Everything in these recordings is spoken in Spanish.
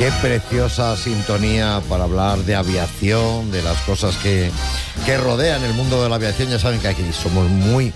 Qué preciosa sintonía para hablar de aviación, de las cosas que rodean el mundo de la aviación. Ya saben que aquí somos muy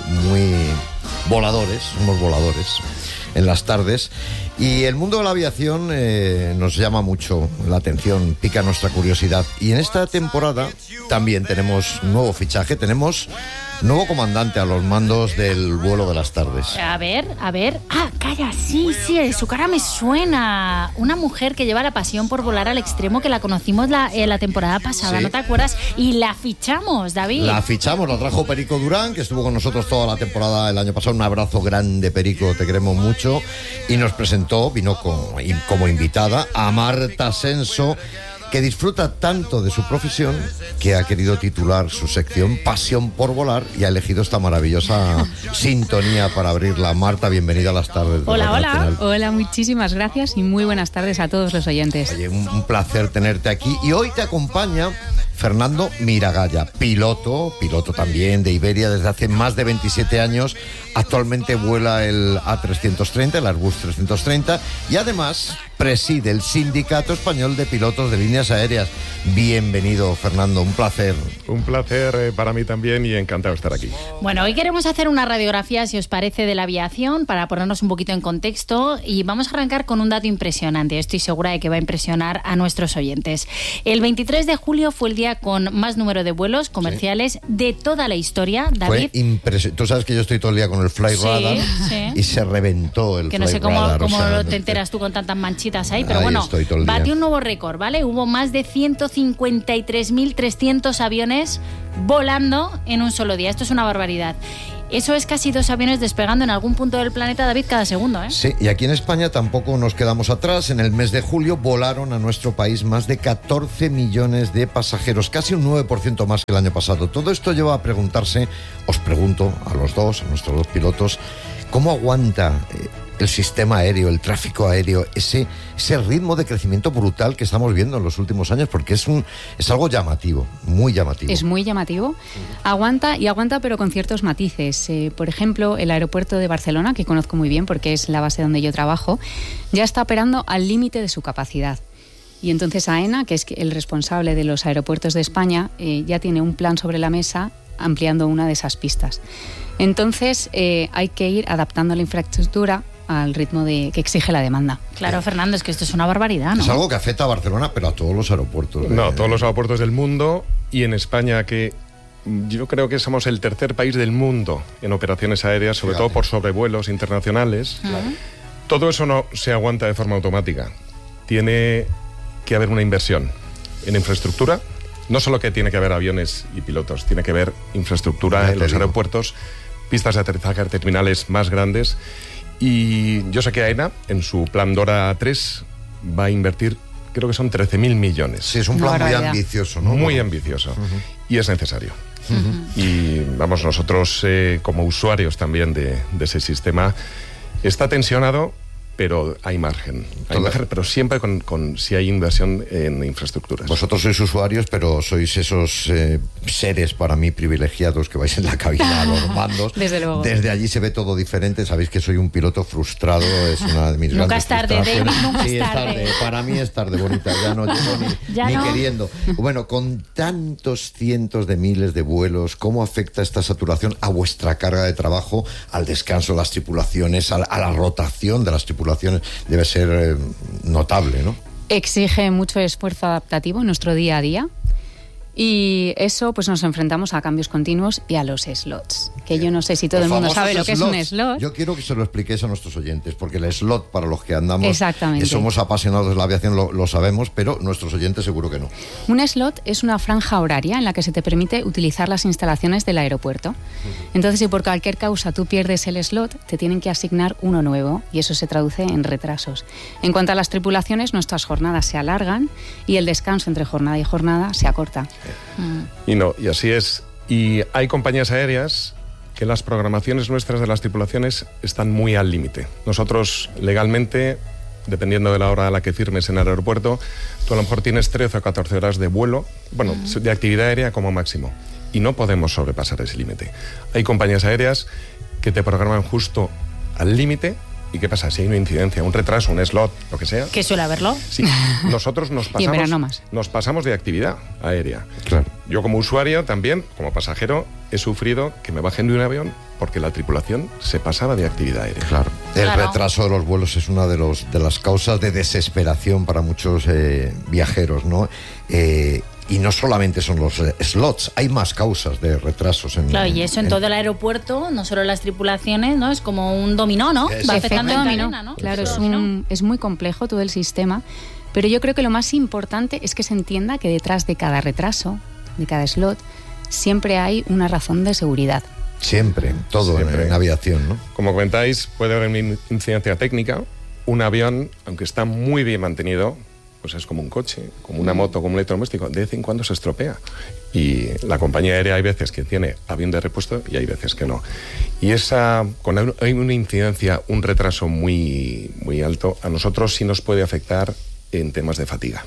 voladores, somos voladores en las tardes. Y el mundo de la aviación nos llama mucho la atención, pica nuestra curiosidad. Y en esta temporada también tenemos nuevo fichaje, tenemos nuevo comandante a los mandos del vuelo de las tardes. A ver. Ah, calla, sí, su cara me suena. Una mujer que lleva la pasión por volar al extremo, que la conocimos la temporada pasada, ¿sí? ¿No te acuerdas? Y la fichamos, David. La trajo Perico Durán, que estuvo con nosotros toda la temporada el año pasado. Un abrazo grande, Perico, te queremos mucho. Y nos vino como invitada a Marta Senso, que disfruta tanto de su profesión que ha querido titular su sección Pasión por Volar y ha elegido esta maravillosa sintonía para abrirla. Marta, bienvenida a las tardes. Hola, muchísimas gracias y muy buenas tardes a todos los oyentes. Oye, un placer tenerte aquí. Y hoy te acompaña Fernando Miragaya, piloto también de Iberia desde hace más de 27 años. Actualmente vuela el A330, el Airbus 330, y además preside el Sindicato Español de Pilotos de Líneas Aéreas. Bienvenido, Fernando, un placer. Un placer para mí también y encantado de estar aquí. Bueno, hoy queremos hacer una radiografía, si os parece, de la aviación para ponernos un poquito en contexto, y vamos a arrancar con un dato impresionante. Estoy segura de que va a impresionar a nuestros oyentes. El 23 de julio fue el día con más número de vuelos comerciales de toda la historia, David. Fue impresionante. Tú sabes que yo estoy todo el día con el Fly Radar y se reventó el Fly Radar. Que no sé cómo te enteras tú con tantas manchitas ahí, pero bueno, batió un nuevo récord, ¿vale? Hubo más de 153.300 aviones volando en un solo día. Esto es una barbaridad. Eso es casi 2 aviones despegando en algún punto del planeta, David, cada segundo, ¿eh? Sí, y aquí en España tampoco nos quedamos atrás. En el mes de julio volaron a nuestro país más de 14 millones de pasajeros, casi un 9% más que el año pasado. Todo esto lleva a preguntarse, os pregunto a los dos, a nuestros dos pilotos, ¿cómo aguanta el sistema aéreo, el tráfico aéreo, ese ritmo de crecimiento brutal que estamos viendo en los últimos años? Porque es algo llamativo, muy llamativo. Es muy llamativo. Aguanta, pero con ciertos matices. Por ejemplo, el aeropuerto de Barcelona, que conozco muy bien porque es la base donde yo trabajo, ya está operando al límite de su capacidad. Y entonces AENA, que es el responsable de los aeropuertos de España, ya tiene un plan sobre la mesa ampliando una de esas pistas. Entonces hay que ir adaptando la infraestructura al ritmo que exige la demanda. Claro, Fernando, es que esto es una barbaridad, ¿no? Es algo que afecta a Barcelona, pero a todos los aeropuertos. No, todos los aeropuertos del mundo, y en España, que yo creo que somos el tercer país del mundo en operaciones aéreas, sobre todo por sobrevuelos internacionales. Claro. Todo eso no se aguanta de forma automática. Tiene que haber una inversión en infraestructura. No solo que tiene que haber aviones y pilotos, tiene que haber infraestructura en los aeropuertos, pistas de aterrizaje, terminales más grandes. Y yo sé que AENA, en su plan DORA 3, va a invertir, creo que son 13.000 millones. Sí, es un plan muy ambicioso, ¿no? Muy ambicioso. Y es necesario. Y vamos, nosotros como usuarios también de ese sistema, está tensionado, pero hay margen. Pero siempre si hay inversión en infraestructuras. Vosotros sois usuarios, pero sois esos seres para mí privilegiados que vais en la cabina a los mandos. Desde luego. Desde allí se ve todo diferente. Sabéis que soy un piloto frustrado, es una de mis nunca grandes frustraciones. Nunca es tarde. David. Para mí es tarde, bonita. Ya no llego ni queriendo. Bueno, con tantos cientos de miles de vuelos, ¿cómo afecta esta saturación a vuestra carga de trabajo, al descanso de las tripulaciones, a la rotación de las tripulaciones? Debe ser notable, ¿no? Exige mucho esfuerzo adaptativo en nuestro día a día. Y eso, pues nos enfrentamos a cambios continuos y a los slots. Que yo no sé si todo el mundo sabe lo que es un slot. Yo quiero que se lo expliquéis a nuestros oyentes, porque el slot, para los que andamos, somos apasionados de la aviación, lo sabemos, pero nuestros oyentes seguro que no. Un slot es una franja horaria en la que se te permite utilizar las instalaciones del aeropuerto. Entonces, si por cualquier causa tú pierdes el slot, te tienen que asignar uno nuevo, y eso se traduce en retrasos. En cuanto a las tripulaciones, nuestras jornadas se alargan y el descanso entre jornada y jornada se acorta. Y así es. Y hay compañías aéreas que las programaciones nuestras de las tripulaciones están muy al límite. Nosotros, legalmente, dependiendo de la hora a la que firmes en el aeropuerto, tú a lo mejor tienes 13 o 14 horas de vuelo, de actividad aérea como máximo. Y no podemos sobrepasar ese límite. Hay compañías aéreas que te programan justo al límite ¿Y qué pasa? Si hay una incidencia, un retraso, un slot, lo que sea... Que suele haberlo. Sí, nosotros nos Y en verano más. pasamos de actividad aérea. Claro. Yo como usuario también, como pasajero, he sufrido que me bajen de un avión porque la tripulación se pasaba de actividad aérea. Claro. El Claro. retraso de los vuelos es una de las causas de desesperación para muchos viajeros, ¿no? Y no solamente son los slots, hay más causas de retrasos. Claro, y eso en todo el aeropuerto, no solo las tripulaciones, ¿no? Es como un dominó, ¿no? Es Va Efecto afectando en dominó. cadena, ¿no? Claro, Dominó. es muy complejo todo el sistema, pero yo creo que lo más importante es que se entienda que detrás de cada retraso, de cada slot, siempre hay una razón de seguridad. Siempre, todo Siempre. en aviación, ¿no? Como comentáis, puede haber una incidencia técnica. Un avión, aunque está muy bien mantenido, pues es como un coche, como una moto, como un electrodoméstico. De vez en cuando se estropea. Y la compañía aérea hay veces que tiene avión de repuesto y hay veces que no. Y cuando hay una incidencia, un retraso muy, muy alto, a nosotros sí nos puede afectar en temas de fatiga.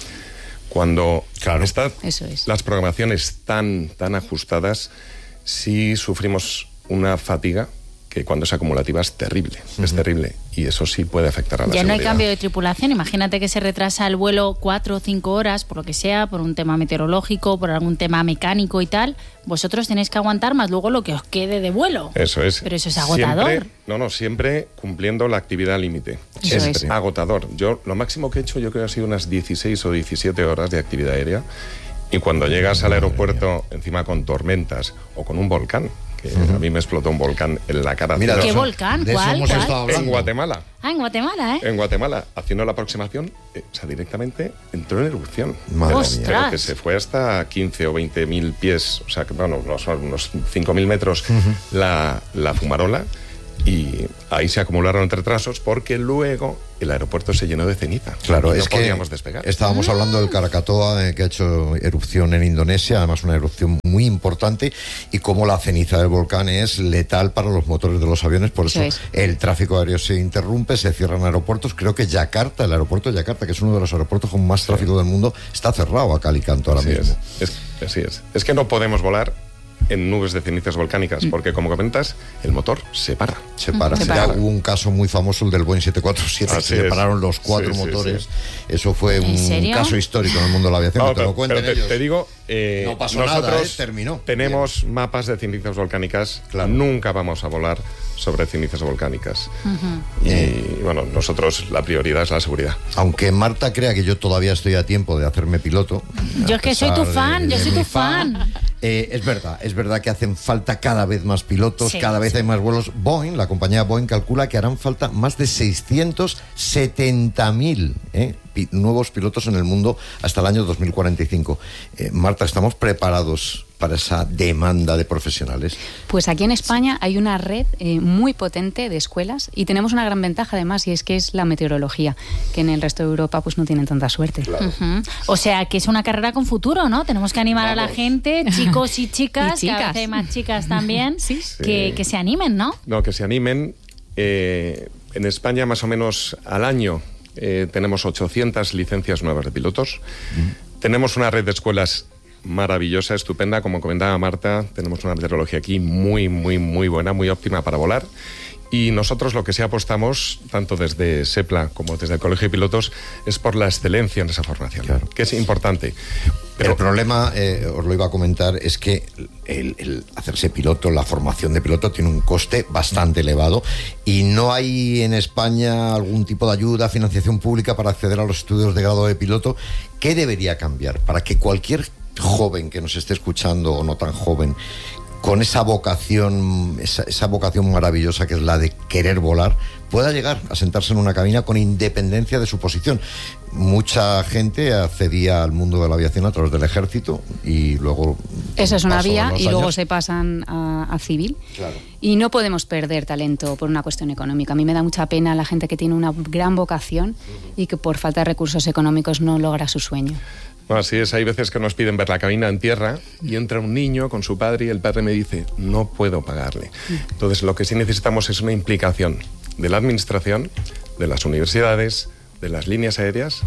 Cuando están Eso es. las programaciones tan ajustadas, sí sufrimos una fatiga que cuando es acumulativa es terrible, es terrible. Y eso sí puede afectar a la Ya no hay seguridad. cambio de tripulación. Imagínate que se retrasa el vuelo 4 o 5 horas, por lo que sea, por un tema meteorológico, por algún tema mecánico y tal. Vosotros tenéis que aguantar más luego lo que os quede de vuelo. Eso es. Pero eso es agotador. Siempre cumpliendo la actividad límite. Eso Es es. agotador. Lo máximo que he hecho yo creo que ha sido unas 16 o 17 horas de actividad aérea. Y cuando llegas al aeropuerto, encima con tormentas o con un volcán, que a mí me explotó un volcán en la cara. Mira, ¿Qué de eso- volcán? de eso ¿Cuál? hemos ¿Cuál? estado hablando. En Guatemala. Ah, en Guatemala, ¿eh? En Guatemala, haciendo la aproximación, directamente entró en erupción. Madre Ostras. mía. Pero que se fue hasta 15 o 20.000 pies, o sea, que bueno, son unos 5.000 metros la fumarola, y ahí se acumularon retrasos porque luego el aeropuerto se llenó de ceniza. Claro, y no es que podíamos despegar. estábamos hablando del Krakatoa, que ha hecho erupción en Indonesia, además una erupción muy importante, y cómo la ceniza del volcán es letal para los motores de los aviones, por eso Eso es. el tráfico aéreo se interrumpe, se cierran aeropuertos. Creo que Yakarta, el aeropuerto de Yakarta, que es uno de los aeropuertos con más tráfico del mundo, está cerrado a cal y canto ahora Así mismo. así es. Es que no podemos volar en nubes de cenizas volcánicas, porque como comentas, el motor se para. Se para. Se Ya para. hubo un caso muy famoso, el del Boeing 747, Así que se es. pararon los 4 Sí, sí, motores. sí. Eso fue ¿En un serio? caso histórico en el mundo de la aviación, que te lo cuenten pero ellos. te digo, No pasó nosotros nada, terminó. tenemos mapas de cenizas volcánicas. Claro. Nunca vamos a volar sobre cenizas volcánicas. Y bueno, nosotros la prioridad es la seguridad. Aunque Marta crea que yo todavía estoy a tiempo de hacerme piloto. Yo a es que soy pesar tu fan, yo de soy mi tu fan. Es verdad que hacen falta cada vez más pilotos, Sí, cada vez sí. hay más vuelos. Boeing, la compañía Boeing calcula que harán falta más de 670.000 nuevos pilotos en el mundo hasta el año 2045. Marta, ¿estamos preparados para esa demanda de profesionales? Pues aquí en España hay una red muy potente de escuelas y tenemos una gran ventaja además, y es que es la meteorología, que en el resto de Europa pues no tienen tanta suerte. Ujú. O sea, que es una carrera con futuro, ¿no? Tenemos que animar a la gente, chicos y chicas, Y cada chicas. vez hay más chicas también, Sí. que se animen, ¿no? No, que se animen. En España, más o menos al año, tenemos 800 licencias nuevas de pilotos. Tenemos una red de escuelas maravillosa, estupenda, como comentaba Marta. Tenemos una meteorología aquí muy, muy, muy buena, muy óptima para volar. Y nosotros lo que sí apostamos, tanto desde SEPLA como desde el Colegio de Pilotos, es por la excelencia en esa formación, Claro. que es importante. El problema, os lo iba a comentar, es que el hacerse piloto, la formación de piloto tiene un coste bastante elevado y no hay en España algún tipo de ayuda, financiación pública para acceder a los estudios de grado de piloto. ¿Qué debería cambiar para que cualquier joven que nos esté escuchando o no tan joven, con esa vocación maravillosa que es la de querer volar, pueda llegar a sentarse en una cabina con independencia de su posición? Mucha gente accedía al mundo de la aviación a través del ejército y luego... Esa es una paso de vía los y luego años- se pasan a civil. Claro. Y no podemos perder talento por una cuestión económica. A mí me da mucha pena la gente que tiene una gran vocación y que por falta de recursos económicos no logra su sueño. No, así es, hay veces que nos piden ver la cabina en tierra y entra un niño con su padre y el padre me dice, no puedo pagarle. Entonces lo que sí necesitamos es una implicación de la administración, de las universidades, de las líneas aéreas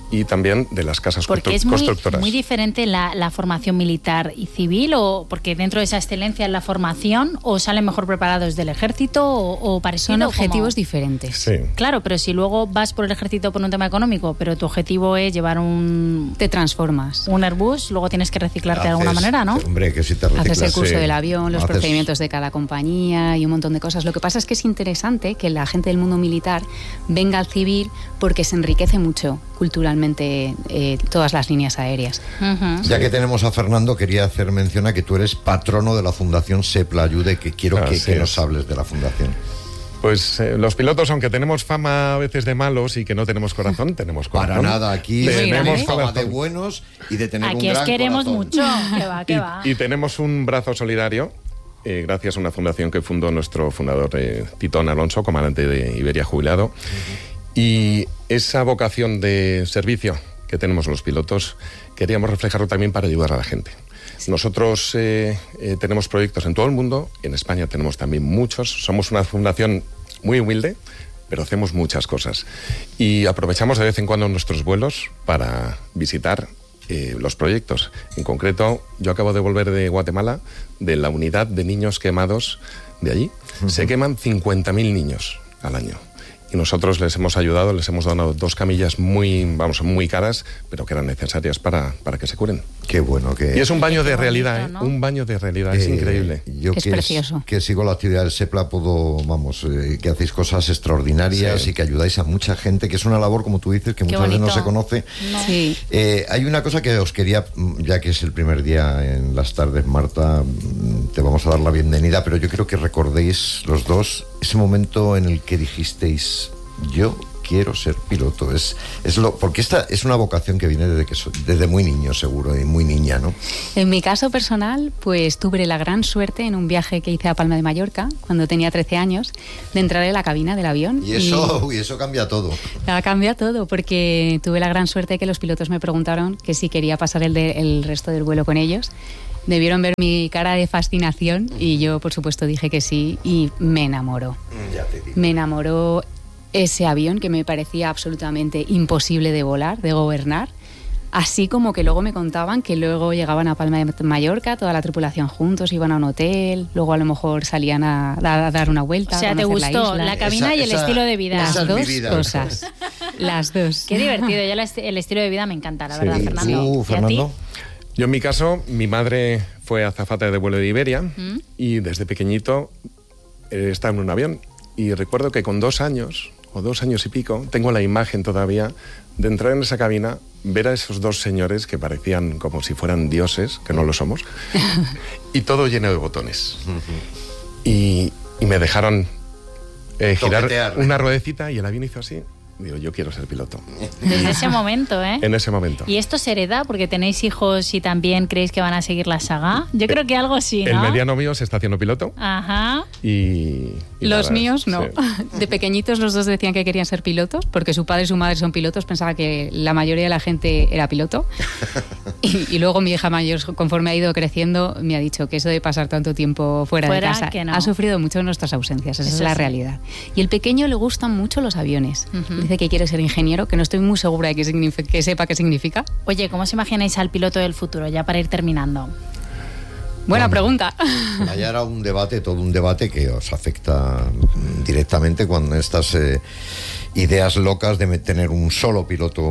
y también de las casas constructoras. Es muy diferente la formación militar y civil, o porque dentro de esa excelencia en la formación, o salen mejor preparados del ejército o parecido. Son objetivos diferentes. Sí. Claro, pero si luego vas por el ejército por un tema económico, pero tu objetivo es llevar Te transformas. un Airbus, luego tienes que reciclarte de alguna manera, ¿no? Hombre, que si te reciclas. Haces el curso Sí. del avión, los Haces- procedimientos de cada compañía y un montón de cosas. Lo que pasa es que es interesante que la gente del mundo militar venga al civil porque se enriquece mucho culturalmente todas las líneas aéreas. Ujú. Ya que tenemos a Fernando, quería hacer mención a que tú eres patrono de la Fundación Sepla Ayude, que quiero que Así nos es. hables de la fundación. Pues los pilotos, aunque tenemos fama a veces de malos y que no tenemos corazón, tenemos corazón. Para nada, aquí tenemos fama de corazón. buenos y de tener Aquí un os gran queremos corazón. mucho. Que va, que va. Y tenemos un brazo solidario, gracias a una fundación que fundó nuestro fundador Titón Alonso, comandante de Iberia jubilado. Y esa vocación de servicio que tenemos los pilotos, queríamos reflejarlo también para ayudar a la gente. Nosotros tenemos proyectos en todo el mundo, en España tenemos también muchos, somos una fundación muy humilde, pero hacemos muchas cosas. Y aprovechamos de vez en cuando nuestros vuelos para visitar los proyectos. En concreto, yo acabo de volver de Guatemala, de la unidad de niños quemados de allí. Se queman 50.000 niños al año. Y nosotros les hemos ayudado, les hemos donado 2 camillas muy caras, pero que eran necesarias para que se curen. Qué bueno que... Y es un baño de bonito, realidad, ¿no? Un baño de realidad, es increíble. Yo Es precioso. que sigo la actividad del SEPLA, que hacéis cosas extraordinarias Sí. y que ayudáis a mucha gente, que es una labor, como tú dices, que muchas veces no bonito. se conoce. No. Sí. Hay una cosa que os quería, ya que es el primer día en las tardes, Marta, te vamos a dar la bienvenida, pero yo quiero que recordéis los dos ese momento en el que dijisteis: yo quiero ser piloto. Porque esta es una vocación que viene desde muy niño, seguro, y muy niña, ¿no? En mi caso personal, pues tuve la gran suerte en un viaje que hice a Palma de Mallorca, cuando tenía 13 años, de entrar en la cabina del avión. Y eso cambia todo. Cambia todo, porque tuve la gran suerte de que los pilotos me preguntaron que si quería pasar el resto del vuelo con ellos. Debieron ver mi cara de fascinación y yo, por supuesto, dije que sí, y me enamoró. Ya te digo. Me enamoró ese avión que me parecía absolutamente imposible de volar, de gobernar. Así como que luego me contaban que luego llegaban a Palma de Mallorca, toda la tripulación juntos, iban a un hotel, luego a lo mejor salían a dar una vuelta. O sea, a te conocer gustó isla. la cabina y el estilo de vida. Las esa es mi dos vida. cosas. Las dos. Qué divertido. Yo el estilo de vida me encanta, la Sí. verdad, Fernando. ¿Tú, ¿Y a ti? Fernando? Yo en mi caso, mi madre fue azafata de vuelo de Iberia y desde pequeñito estaba en un avión. Y recuerdo que con 2 años, o 2 años y pico, tengo la imagen todavía de entrar en esa cabina, ver a esos 2 señores que parecían como si fueran dioses, que no lo somos, y todo lleno de botones. Y me dejaron girar Toquetear. una ruedecita y el avión hizo así. Digo, yo quiero ser piloto. Desde ese momento, ¿eh? En ese momento. ¿Y esto se hereda porque tenéis hijos y también creéis que van a seguir la saga? Yo creo que algo sí, ¿no? El mediano mío se está haciendo piloto Ajá. y Los nada, míos no. sí. De pequeñitos los dos decían que querían ser pilotos, porque su padre y su madre son pilotos, pensaba que la mayoría de la gente era piloto. Y luego mi hija mayor, conforme ha ido creciendo, me ha dicho que eso de pasar tanto tiempo fuera de casa que no. ha sufrido mucho nuestras ausencias, esa Eso es la sí. realidad. Y el pequeño le gustan mucho los aviones. Dice que quiere ser ingeniero, que no estoy muy segura de que sepa qué significa. Oye, ¿cómo os imagináis al piloto del futuro? Ya para ir terminando. Buena pregunta. Allá era todo un debate que os afecta directamente cuando estas ideas locas de tener un solo piloto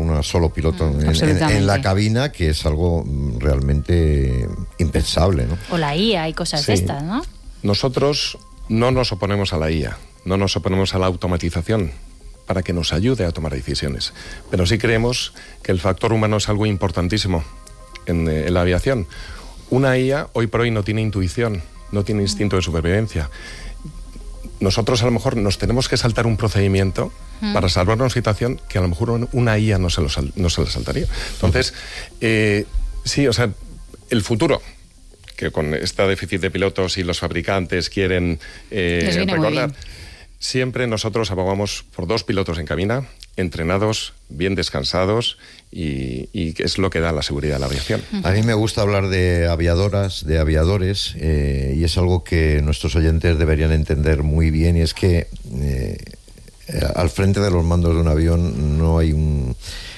en la cabina, que es algo realmente impensable, ¿no? O la IA y cosas Sí. de estas, ¿no? Nosotros no nos oponemos a la IA, no nos oponemos a la automatización para que nos ayude a tomar decisiones, pero sí creemos que el factor humano es algo importantísimo en la aviación. Una IA hoy por hoy no tiene intuición, no tiene instinto de supervivencia. Nosotros a lo mejor nos tenemos que saltar un procedimiento para salvar una situación que a lo mejor una IA no se le saltaría. Entonces, sí, o sea, el futuro, que con este déficit de pilotos y los fabricantes quieren Les viene muy recordar, bien. siempre nosotros abogamos por 2 pilotos en cabina, entrenados, bien descansados, y que es lo que da la seguridad a la aviación. A mí me gusta hablar de aviadoras, de aviadores, y es algo que nuestros oyentes deberían entender muy bien, y es que al frente de los mandos de un avión no hay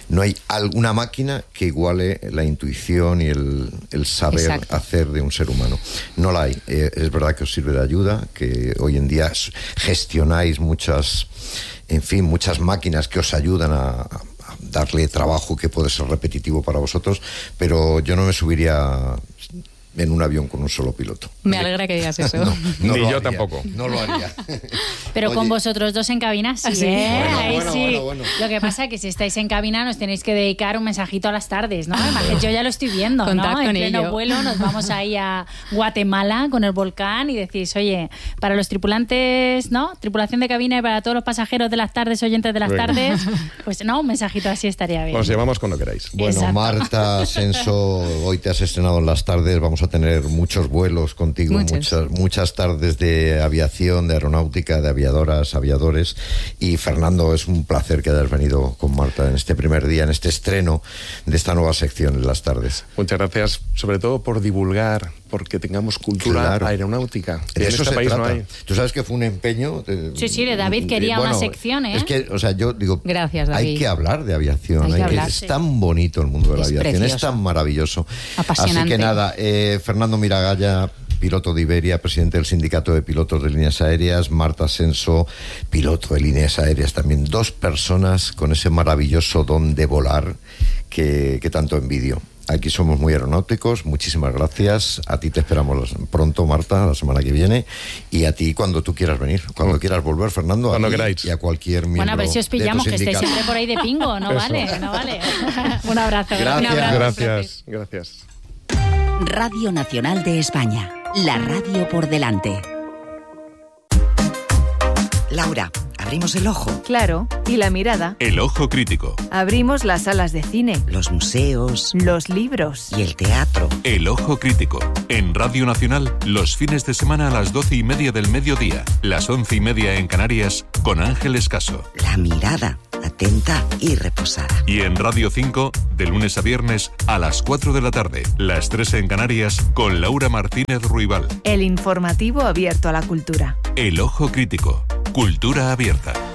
No hay alguna máquina que iguale la intuición y el saber hacer de un ser humano. No la hay. Es verdad que os sirve de ayuda, que hoy en día gestionáis muchas máquinas que os ayudan a darle trabajo que puede ser repetitivo para vosotros, pero yo no me subiría en un avión con un solo piloto. Me alegra que digas eso. Ni yo tampoco. No lo haría. Pero con vosotros dos en cabina sí, ¿eh? Bueno. Lo que pasa es que si estáis en cabina nos tenéis que dedicar un mensajito a las tardes, ¿no? Yo ya lo estoy viendo, Contad ¿no? En con pleno ello. vuelo nos vamos ahí a Guatemala con el volcán y decís, oye, para los tripulantes, ¿no? Tripulación de cabina y para todos los pasajeros de las tardes, oyentes de las tardes, pues no, un mensajito así estaría bien. Os llevamos cuando queráis. Bueno, Exacto. Marta Ascenso, hoy te has estrenado en las tardes, vamos a tener muchos vuelos contigo, muchas tardes de aviación, de aeronáutica, de aviadoras, aviadores. Y Fernando, es un placer que hayas venido con Marta en este primer día, en este estreno de esta nueva sección en las tardes. Muchas gracias, sobre todo por divulgar, porque tengamos cultura aeronáutica. De en eso este se país trata. no hay. Tú sabes que fue un empeño. Sí, de David quería una sección, ¿eh? Es que, o sea, yo digo, gracias, David. hay que hablar de aviación. Es tan bonito el mundo de la aviación, precioso. es tan maravilloso. Apasionante. Así que nada, Fernando Miragaya, piloto de Iberia, presidente del Sindicato de Pilotos de Líneas Aéreas, Marta Ascenso, piloto de Líneas Aéreas también. Dos personas con ese maravilloso don de volar que tanto envidio. Aquí somos muy aeronáuticos, muchísimas gracias. A ti te esperamos pronto, Marta, la semana que viene. Y a ti cuando tú quieras venir, cuando quieras volver, Fernando. Cuando a ti queráis. Y a cualquier miembro. Bueno, a ver si os pillamos, de tu que estéis sindicato. siempre por ahí de pingo. No vale. Un abrazo. Gracias. Un abrazo. Gracias. Radio Nacional de España. La radio por delante. Laura, ¿abrimos el ojo? Claro, y la mirada. El ojo crítico. Abrimos las salas de cine, Los museos los libros. y el teatro. El ojo crítico. En Radio Nacional, los fines de semana a las 12:30 del mediodía, las 11:30 en Canarias, con Ángeles Caso. La mirada, atenta y reposada. Y en Radio 5, de lunes a viernes, a las 4 de la tarde, las 3 en Canarias, con Laura Martínez Ruibal. El informativo abierto a la cultura. El ojo crítico. Cultura abierta.